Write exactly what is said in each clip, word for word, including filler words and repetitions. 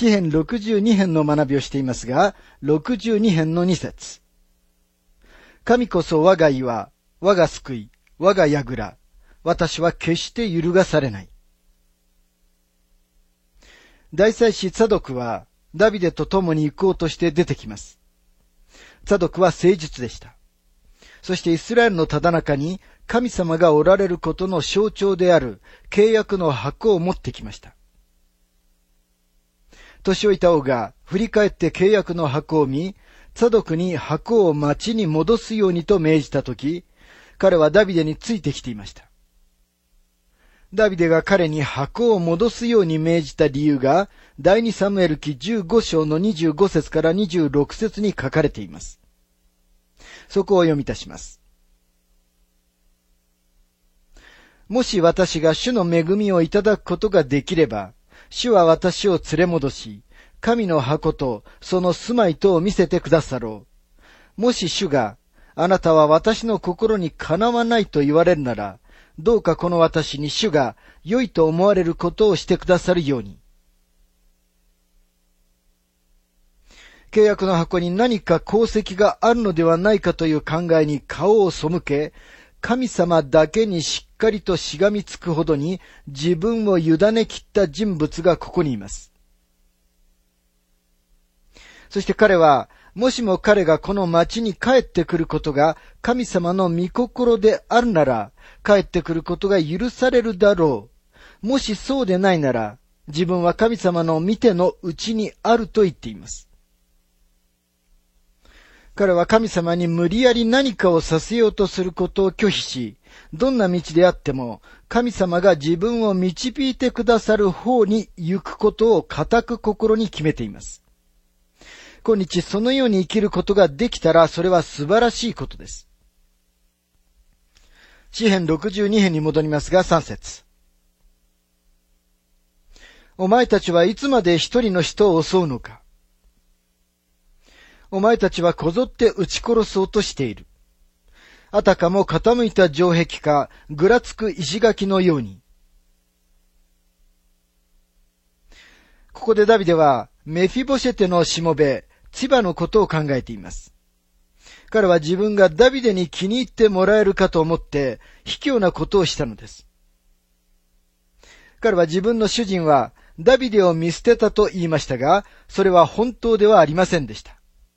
詩編ろくじゅうに編の学びをしていますが、ろくじゅうに編のに節。神こそ我が岩、我が救い、我が櫓。私は決して揺るがされない。大祭司ツァドクはダビデと共に行こうとして出てきます。ツァドクは誠実でした。そしてイスラエルのただ中に神様がおられることの象徴である契約の箱を持ってきました。年老いた王が振り返って契約の箱を見、ツァドクに箱を町に戻すようにと命じたとき、彼はダビデについてきていました。ダビデが彼に箱を戻すように命じた理由が、第二サムエル記じゅうご章のにじゅうご節からにじゅうろく節に書かれています。そこを読み出します。もし私が主の恵みをいただくことができれば、主は私を連れ戻し、神の箱とその住まいとを見せてくださろう。もし主が、あなたは私の心にかなわないと言われるなら、どうかこの私に主が良いと思われることをしてくださるように。契約の箱に何か功績があるのではないかという考えに顔を背け、神様だけにしっかりとしがみつくほどに自分を委ねきった人物がここにいます。そして彼は、もしも彼がこの町に帰ってくることが神様の御心であるなら、帰ってくることが許されるだろう。もしそうでないなら、自分は神様の見てのうちにあると言っています。彼は神様に無理やり何かをさせようとすることを拒否し、どんな道であっても神様が自分を導いてくださる方に行くことを固く心に決めています。今日そのように生きることができたらそれは素晴らしいことです。詩編ろくじゅうに編に戻りますがさん節。お前たちはいつまで一人の人を襲うのか。お前たちはこぞって撃ち殺そうとしている。あたかも傾いた城壁か、ぐらつく石垣のように。ここでダビデは、メフィボシェテのしもべ、ツィバのことを考えています。彼は自分がダビデに気に入ってもらえるかと思って、卑怯なことをしたのです。彼は自分の主人は、ダビデを見捨てたと言いましたが、それは本当ではありませんでした。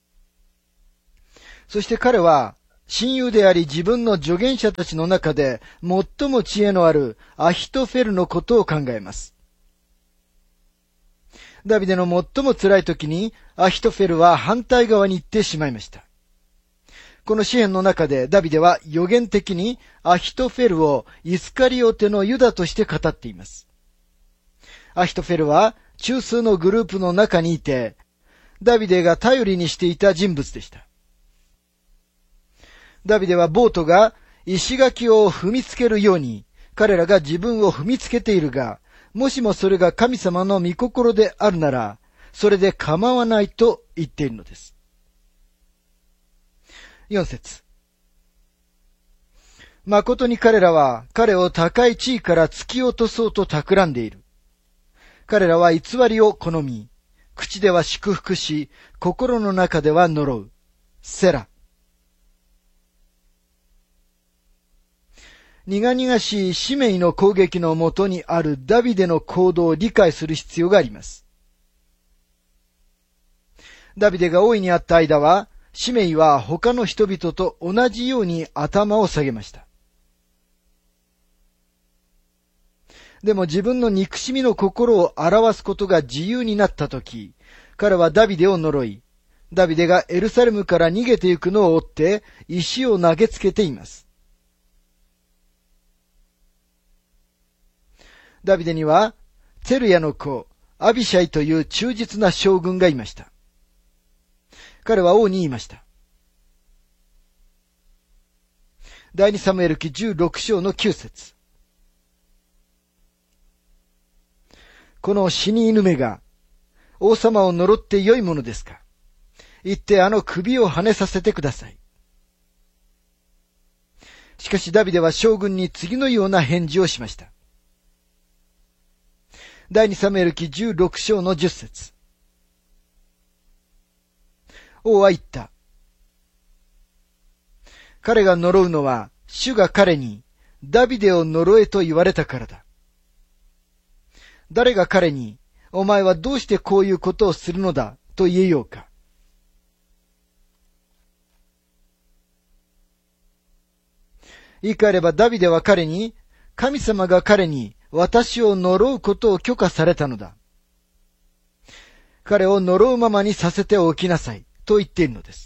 そして彼は、親友であり自分の助言者たちの中で最も知恵のあるアヒトフェルのことを考えます。ダビデの最も辛い時にアヒトフェルは反対側に行ってしまいました。この詩篇の中でダビデは予言的にアヒトフェルをイスカリオテのユダとして語っています。アヒトフェルは中枢のグループの中にいて、ダビデが頼りにしていた人物でした。ダビデはボートが石垣を踏みつけるように彼らが自分を踏みつけているが、もしもそれが神様の御心であるなら、それで構わないと言っているのです。よん節。誠に彼らは彼を高い地位から突き落とそうと企んでいる。彼らは偽りを好み、口では祝福し、心の中では呪う。セラ。苦々しいシメイの攻撃のもとにあるダビデの行動を理解する必要があります。ダビデが王位にあった間は、シメイは他の人々と同じように頭を下げました。でも自分の憎しみの心を表すことが自由になったとき、彼はダビデを呪い、ダビデがエルサレムから逃げていくのを追って石を投げつけています。ダビデには、ツェルヤの子、アビシャイという忠実な将軍がいました。彼は王に言いました。第二サムエル記じゅうろく章のきゅう節。この死に犬めが、王様を呪って良いものですか。行ってあの首を跳ねさせてください。しかしダビデは将軍に次のような返事をしました。第二サムエル記じゅうろく章のじゅっ節。 王は言った。彼が呪うのは、主が彼に、ダビデを呪えと言われたからだ。誰が彼に、お前はどうしてこういうことをするのだ、と言えようか。言い換えればダビデは彼に、神様が彼に私を呪うことを許可されたのだ。彼を呪うままにさせておきなさい、と言っているのです。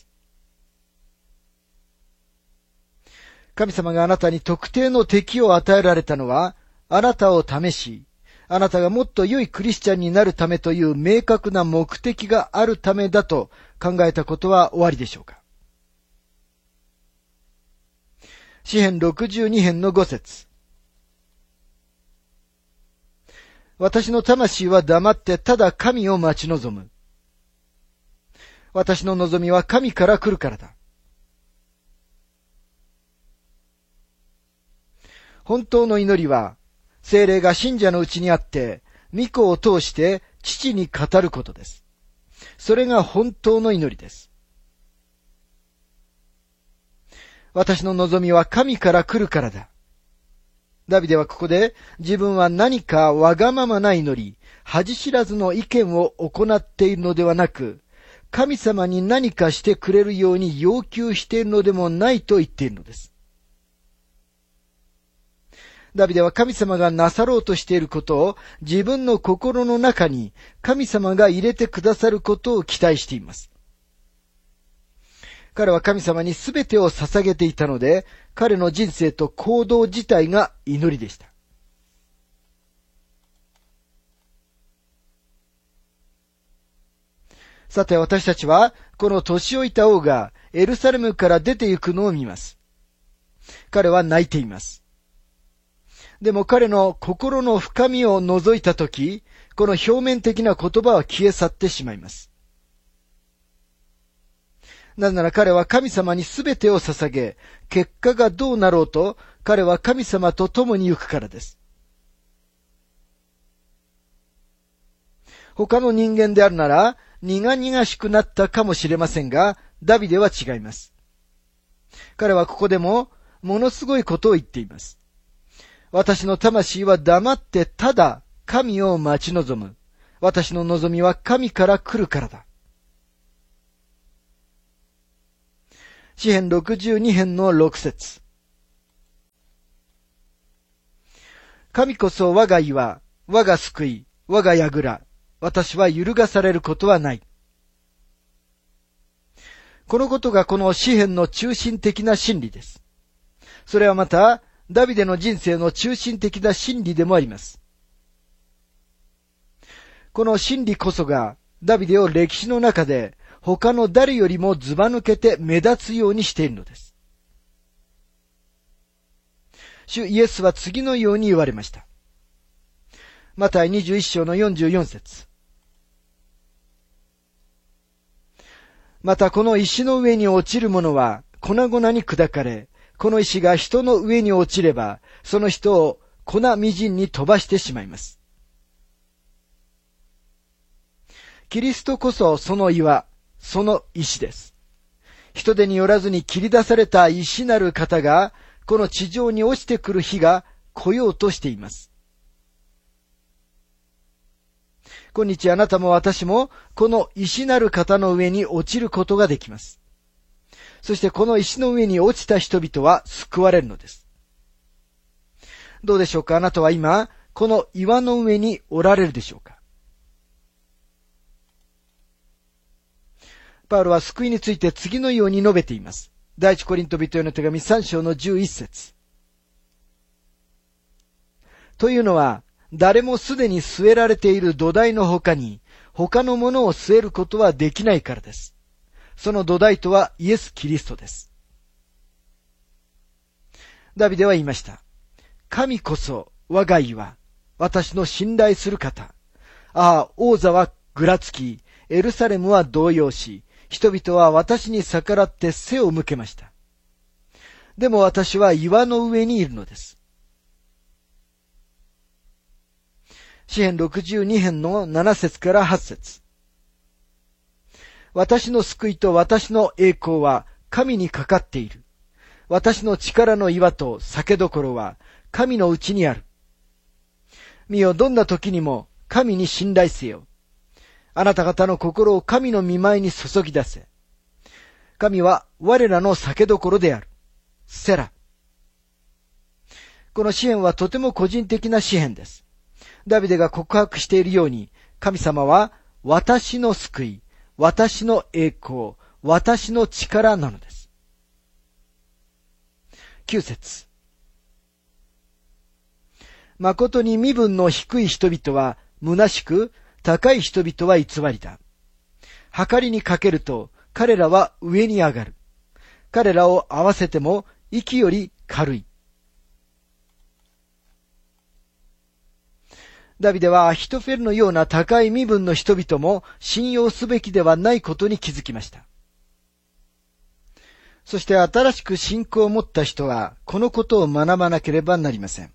神様があなたに特定の敵を与えられたのは、あなたを試し、あなたがもっと良いクリスチャンになるためという明確な目的があるためだと考えたことは終わりでしょうか。詩編ろくじゅうに編のご節。私の魂は黙ってただ神を待ち望む。私の望みは神から来るからだ。本当の祈りは、聖霊が信者のうちにあって、御子を通して父に語ることです。それが本当の祈りです。私の望みは神から来るからだ。ダビデはここで自分は何かわがままな祈り、恥知らずの意見を行っているのではなく、神様に何かしてくれるように要求しているのでもないと言っているのです。ダビデは神様がなさろうとしていることを自分の心の中に神様が入れてくださることを期待しています。彼は神様に全てを捧げていたので、彼の人生と行動自体が祈りでした。さて私たちは、この年老いた王がエルサレムから出て行くのを見ます。彼は泣いています。でも彼の心の深みを覗いたとき、この表面的な言葉は消え去ってしまいます。なぜなら彼は神様に全てを捧げ、結果がどうなろうと、彼は神様と共に行くからです。他の人間であるなら、苦々しくなったかもしれませんが、ダビデは違います。彼はここでも、ものすごいことを言っています。私の魂は黙ってただ神を待ち望む。私の望みは神から来るからだ。詩編ろくじゅうに編のろく節。神こそ我が岩、我が救い、我が櫓。私は揺るがされることはない。このことがこの詩編の中心的な真理です。それはまた、ダビデの人生の中心的な真理でもあります。この真理こそが、ダビデを歴史の中で、他の誰よりもずば抜けて目立つようにしているのです。主イエスは次のように言われました。マタイにじゅういっ章のよんじゅうよん節。またこの石の上に落ちるものは粉々に砕かれ、この石が人の上に落ちれば、その人を粉みじんに飛ばしてしまいます。キリストこそその岩、その石です。人手によらずに切り出された石なる方が、この地上に落ちてくる日が来ようとしています。今日あなたも私も、この石なる方の上に落ちることができます。そしてこの石の上に落ちた人々は救われるのです。どうでしょうか？あなたは今、この岩の上におられるでしょうか？パウロは救いについて次のように述べています。第一コリント人への手紙さん章のじゅういち節。というのは、誰もすでに据えられている土台の他に、他のものを据えることはできないからです。その土台とはイエス・キリストです。ダビデは言いました。神こそ我が岩、私の信頼する方。ああ、王座はぐらつき、エルサレムは動揺し、人々は私に逆らって背を向けました。でも私は岩の上にいるのです。詩編ろくじゅうに編のなな節からはち節。 私の救いと私の栄光は神にかかっている。私の力の岩と酒どころは神のうちにある。見よ、どんな時にも神に信頼せよ。あなた方の心を神の御前に注ぎ出せ。神は我らの酒どころである。セラ。この詩篇はとても個人的な詩篇です。ダビデが告白しているように、神様は私の救い、私の栄光、私の力なのです。きゅう節。誠に身分の低い人々は虚しく、高い人々は偽りだ。計りにかけると彼らは上に上がる。彼らを合わせても息より軽い。ダビデはアヒトフェルのような高い身分の人々も信用すべきではないことに気づきました。そして新しく信仰を持った人はこのことを学ばなければなりません。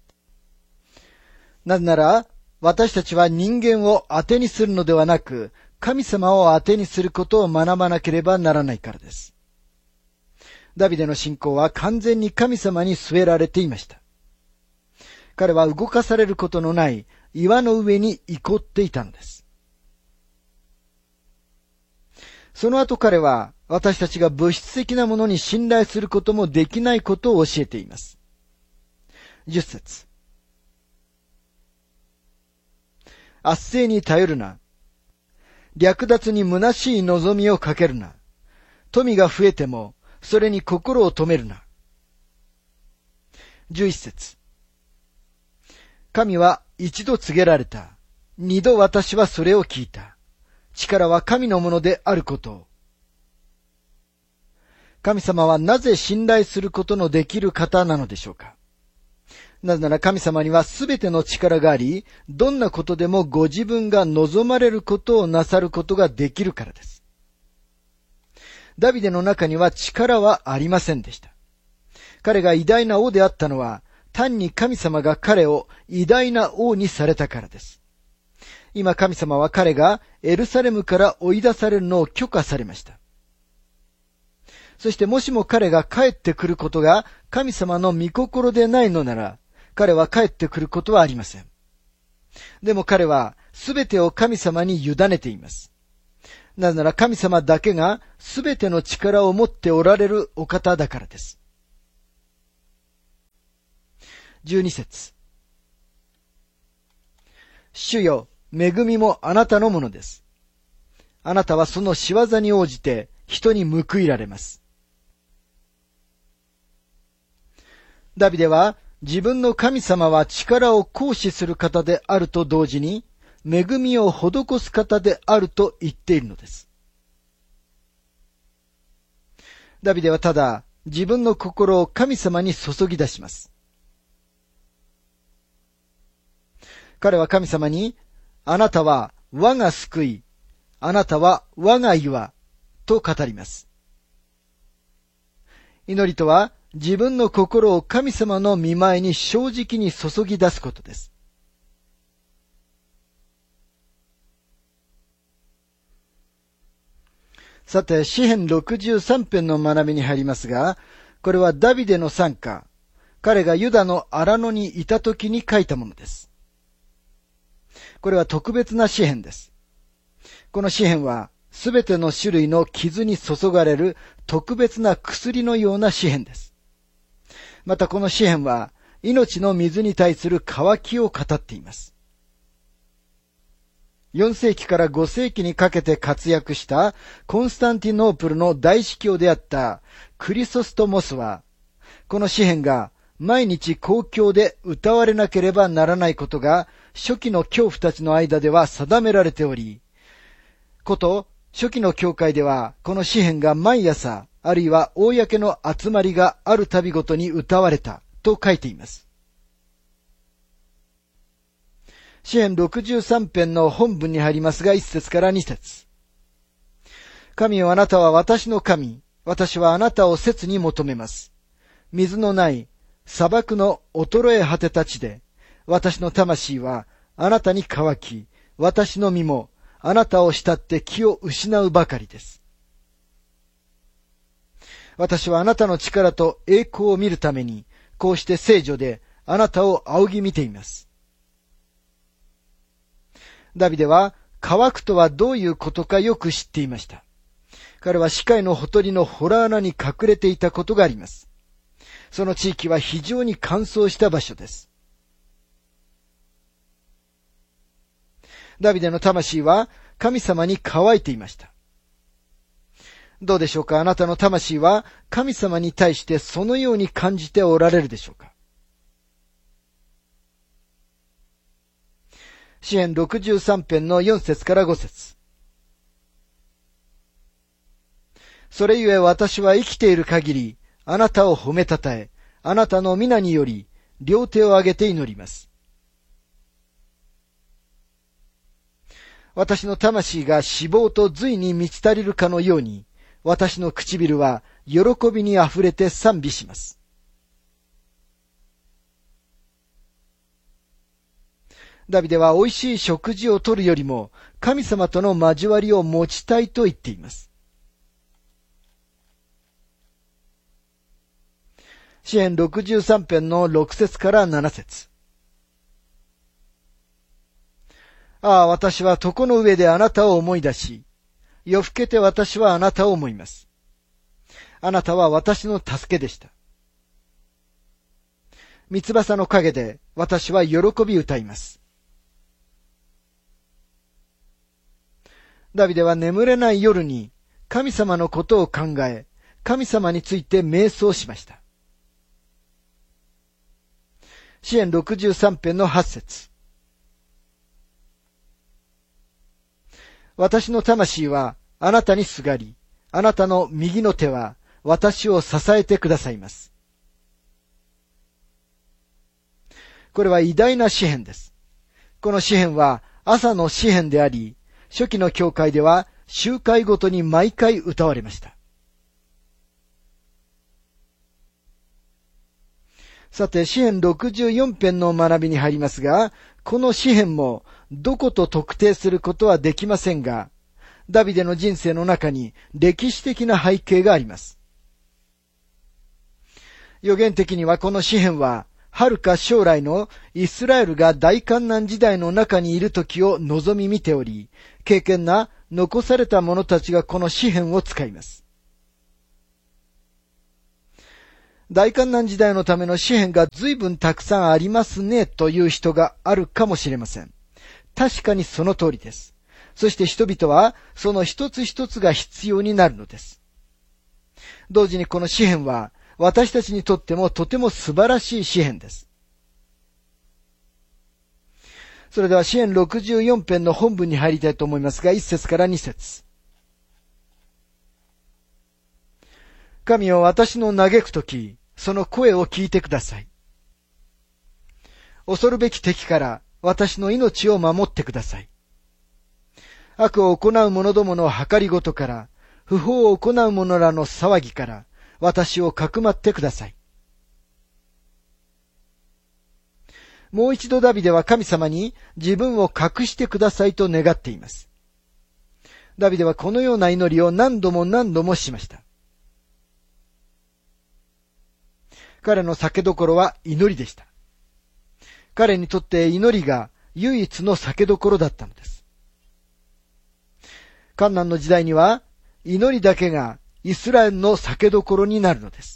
なぜなら、私たちは人間を当てにするのではなく、神様を当てにすることを学ばなければならないからです。ダビデの信仰は完全に神様に据えられていました。彼は動かされることのない岩の上に居こっていたのです。その後彼は私たちが物質的なものに信頼することもできないことを教えています。じゅっ節。圧政に頼るな。略奪に虚しい望みをかけるな。富が増えてもそれに心を止めるな。じゅういち節。神は一度告げられた。二度私はそれを聞いた。力は神のものであることを。神様はなぜ信頼することのできる方なのでしょうか。なぜなら神様にはすべての力があり、どんなことでもご自分が望まれることをなさることができるからです。ダビデの中には力はありませんでした。彼が偉大な王であったのは、単に神様が彼を偉大な王にされたからです。今神様は彼がエルサレムから追い出されるのを許可されました。そしてもしも彼が帰ってくることが神様の御心でないのなら、彼は帰ってくることはありません。でも彼はすべてを神様に委ねています。なぜなら神様だけがすべての力を持っておられるお方だからです。じゅうに節。主よ、恵みもあなたのものです。あなたはその仕業に応じて人に報いられます。ダビデは自分の神様は力を行使する方であると同時に、恵みを施す方であると言っているのです。ダビデはただ自分の心を神様に注ぎ出します。彼は神様に、あなたは我が救い、あなたは我が岩と語ります。祈りとは自分の心を神様の御前に正直に注ぎ出すことです。さて、詩編ろくじゅうさん編の学びに入りますが、これはダビデの賛歌、彼がユダの荒野にいた時に書いたものです。これは特別な詩編です。この詩編は、すべての種類の傷に注がれる特別な薬のような詩編です。またこの詩編は、命の水に対する渇きを語っています。よん世紀からご世紀にかけて活躍したコンスタンティノープルの大司教であったクリソストモスは、この詩編が毎日公共で歌われなければならないことが初期の教父たちの間では定められており、こと初期の教会ではこの詩編が毎朝あるいは公の集まりがあるたびごとに歌われたと書いています。詩編ろくじゅうさん編の本文に入りますがいち節からに節。神よ、あなたは私の神、私はあなたを切に求めます。水のない砂漠の衰え果てた地で、私の魂はあなたに乾き、私の身もあなたを慕って気を失うばかりです。私はあなたの力と栄光を見るために、こうして聖女であなたを仰ぎ見ています。ダビデは、乾くとはどういうことかよく知っていました。彼は死海のほとりの洞穴に隠れていたことがあります。その地域は非常に乾燥した場所です。ダビデの魂は神様に乾いていました。どうでしょうか？あなたの魂は神様に対してそのように感じておられるでしょうか？詩編ろくじゅうさん編のよん節からご節。それゆえ私は生きている限り、あなたを褒めたたえ、あなたの皆により、両手を挙げて祈ります。私の魂が脂肪と髄に満ち足りるかのように、私の唇は喜びにあふれて賛美します。ダビデは美味しい食事をとるよりも、神様との交わりを持ちたいと言っています。詩編ろくじゅうさん編のろく節からなな節。ああ、私は床の上であなたを思い出し、夜更けて私はあなたを思います。あなたは私の助けでした。三翼の陰で私は喜び歌います。ダビデは眠れない夜に神様のことを考え、神様について瞑想しました。詩編ろくじゅうさん編のはち節。私の魂はあなたにすがり、あなたの右の手は私を支えてくださいます。これは偉大な詩編です。この詩編は朝の詩編であり、初期の教会では集会ごとに毎回歌われました。さて、詩編ろくじゅうよん編の学びに入りますが、この詩編もどこと特定することはできませんが、ダビデの人生の中に歴史的な背景があります。予言的にはこの詩編は、遥か将来のイスラエルが大患難時代の中にいる時を望み見ており、敬虔な残された者たちがこの詩編を使います。大患難時代のための詩編が随分たくさんありますねという人があるかもしれません。確かにその通りです。そして人々はその一つ一つが必要になるのです。同時にこの詩編は私たちにとってもとても素晴らしい詩編です。それでは詩編ろくじゅうよん編の本文に入りたいと思いますが、いち節からに節。神よ、私の嘆くとき、その声を聞いてください。恐るべき敵から私の命を守ってください。悪を行う者どもの計りごとから、不法を行う者らの騒ぎから、私をかくまってください。もう一度ダビデは神様に自分を隠してくださいと願っています。ダビデはこのような祈りを何度も何度もしました。彼の酒どころは祈りでした。彼にとって祈りが唯一の酒どころだったのです。患難の時代には祈りだけがイスラエルの酒どころになるのです。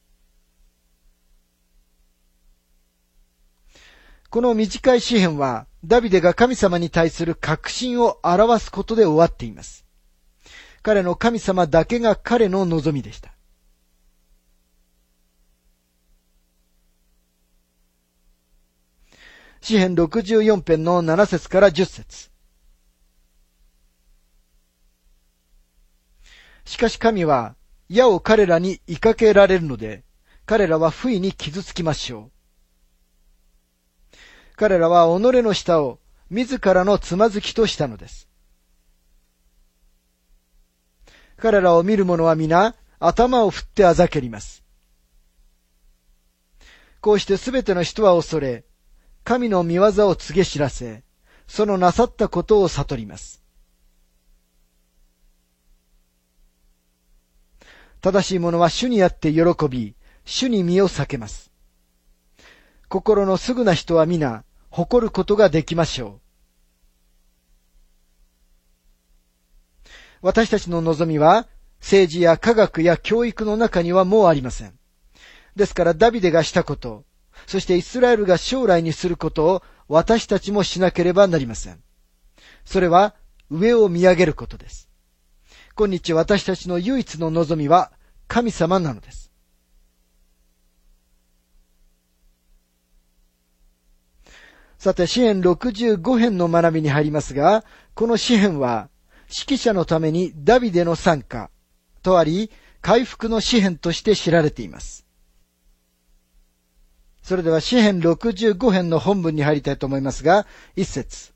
この短い詩編はダビデが神様に対する確信を表すことで終わっています。彼の神様だけが彼の望みでした。詩編ろくじゅうよん編のなな節からじゅっ節。しかし神は矢を彼らに追いかけられるので、彼らは不意に傷つきましょう。彼らは己の舌を自らのつまずきとしたのです。彼らを見る者は皆頭を振ってあざけります。こうしてすべての人は恐れ、神の御業を告げ知らせ、そのなさったことを悟ります。 正しいものは主にあって喜び、主に身を避けます。心のすぐな人は皆、誇ることができましょう。私たちの望みは、政治や科学や教育の中にはもうありません。ですからダビデがしたこと、そしてイスラエルが将来にすることを私たちもしなければなりません。それは上を見上げることです。今日私たちの唯一の望みは神様なのです。さて、詩編ろくじゅうご編の学びに入りますが、この詩編は指揮者のためにダビデの賛歌とあり、回復の詩編として知られています。それでは詩編ろくじゅうご編の本文に入りたいと思いますが、一節。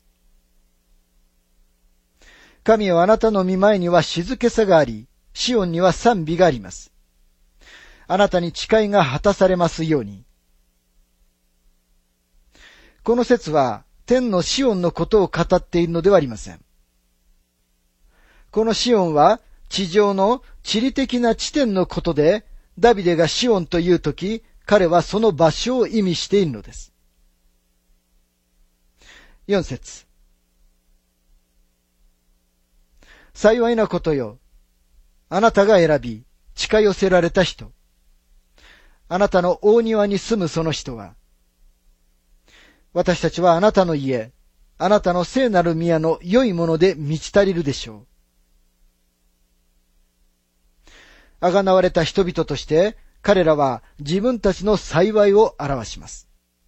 神よ、あなたの御前には静けさがあり、シオンには賛美があります。あなたに誓いが果たされますように。この説は天のシオンのことを語っているのではありません。このシオンは地上の地理的な地点のことで、ダビデがシオンというとき、彼はその場所を意味しているのです。四節。幸いなことよ。あなたが選び、近寄せられた人。あなたの大庭に住むその人は。私たちはあなたの家、あなたの聖なる宮の良いもので満ち足りるでしょう。あがなわれた人々として、彼らは自分たちの幸いを表します。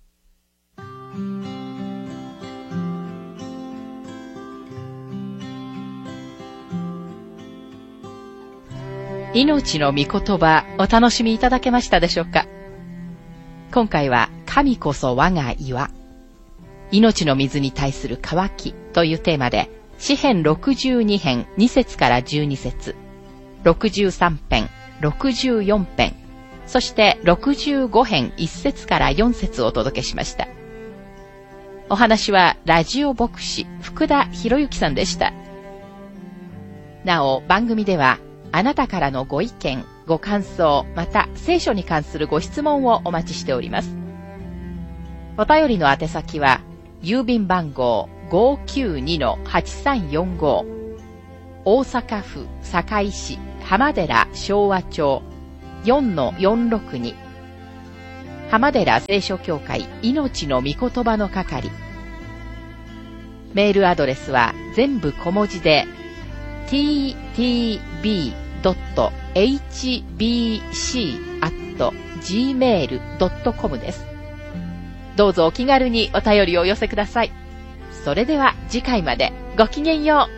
命の御言葉、お楽しみいただけましたでしょうか。今回は神こそ我が岩、命の水に対する渇きというテーマで、詩編ろくじゅうに編に節からじゅうに節、ろくじゅうさん編、ろくじゅうよん編、そしてろくじゅうご編いち節からよん節をお届けしました。お話はラジオ牧師福田博之さんでした。なお番組ではあなたからのご意見、ご感想、また聖書に関するご質問をお待ちしております。お便りの宛先は郵便番号 ごーきゅうにのはちさんよんご 大阪府堺市浜寺昭和町 よんのよんろくに 浜寺聖書協会命の御言葉の係。メールアドレスは全部小文字で ティーティービードットエイチビーシー アット ジーメール ドットコム です。どうぞお気軽にお便りをお寄せください。それでは次回までごきげんよう。